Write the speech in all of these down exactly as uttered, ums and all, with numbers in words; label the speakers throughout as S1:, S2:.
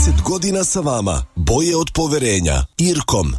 S1: deset godina sa vama. Boje od poverenja. Irkom.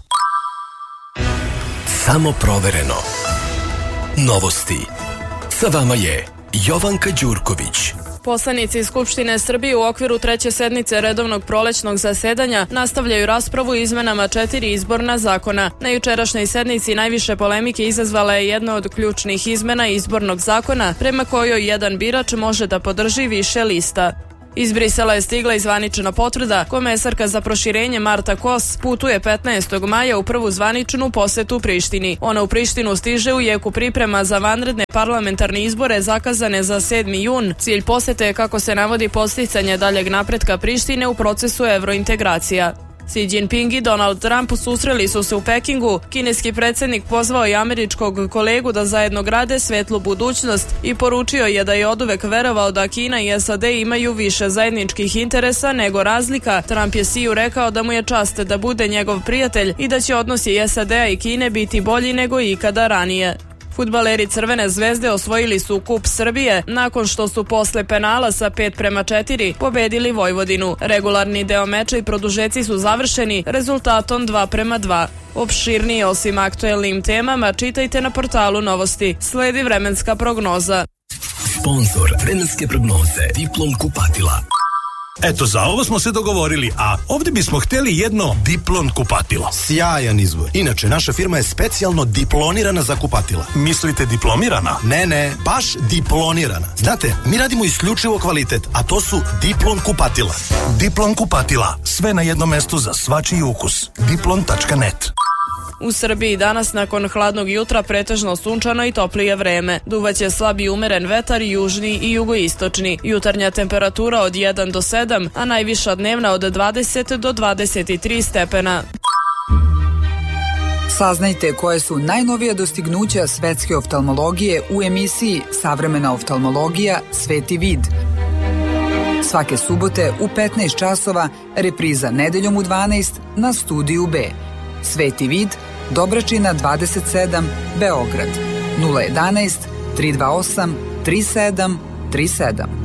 S2: Samo provereno. Novosti. Sa vama je Jovanka Đurković.
S3: Poslanici Skupštine Srbije u okviru treće sednice redovnog prolećnog zasedanja nastavljaju raspravu o izmenama četiri izborna zakona. Na jučerašnjoj sednici najviše polemike izazvala je jedna od ključnih izmena izbornog zakona, prema kojoj jedan birač može da podrži više lista. Iz Brisela je stigla i zvanična potvrda. Komesarka za proširenje Marta Kos putuje petnaestog maja u prvu zvaničnu posetu Prištini. Ona u Prištinu stiže u jeku priprema za vanredne parlamentarne izbore zakazane za sedmi jun. Cilj posete je, kako se navodi, posticanje daljeg napretka Prištine u procesu evrointegracija. Xi Jinping i Donald Trump susreli su se u Pekingu. Kineski predsjednik pozvao i američkog kolegu da zajedno grade svetlu budućnost i poručio je da je oduvek verovao da Kina i S A D imaju više zajedničkih interesa nego razlika. Trump je Xiju rekao da mu je čast da bude njegov prijatelj i da će odnosi S A D-a i Kine biti bolji nego ikada ranije. Fudbaleri Crvene zvezde osvojili su Kup Srbije nakon što su posle penala sa pet prema četiri pobedili Vojvodinu. Regularni deo meča i produžeci su završeni rezultatom dva prema dva. Opširnije osim aktuelnim temama čitajte na portalu Novosti. Sledi vremenska prognoza.
S2: Sponzor vremenske prognoze Diplom kupatila.
S4: Eto, za ovo smo se dogovorili, a ovdje bismo htjeli jedno Diplon kupatilo.
S5: Sjajan izbor. Inače, naša firma je specijalno diplonirana za kupatila.
S4: Mislite diplomirana?
S5: Ne, ne, baš diplonirana. Znate, mi radimo isključivo kvalitet, a to su Diplon kupatila.
S4: Diplon kupatila, sve na jednom mestu za svačiji ukus. diplon tačka net.
S3: U Srbiji danas nakon hladnog jutra pretežno sunčano i toplije vreme. Duvaće slab i umeren vetar, južni i jugoistočni. Jutarnja temperatura od jedan do sedam, a najviša dnevna od dvadeset do dvadeset tri stepena.
S6: Saznajte koje su najnovija dostignuća svetske oftalmologije u emisiji Savremena oftalmologija Sveti vid. Svake subote u petnaest časova, repriza nedeljom u dvanaest na Studiju B. Sveti vid, Dobračina dvadeset sedam, Beograd, nula jedanaest, tri dva osam, tri sedam tri sedam.